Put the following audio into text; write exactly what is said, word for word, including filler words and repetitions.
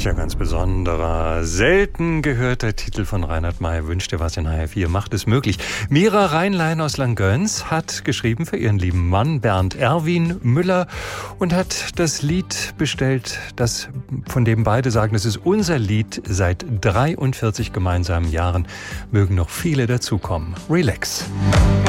Mancher ganz besonderer, selten gehörter Titel von Reinhard May. Wünscht dir was in H F vier, macht es möglich. Mira Reinlein aus Langgöns hat geschrieben für ihren lieben Mann Bernd Erwin Müller und hat das Lied bestellt, das, von dem beide sagen, es ist unser Lied seit dreiundvierzig gemeinsamen Jahren. Mögen noch viele dazukommen. Relax.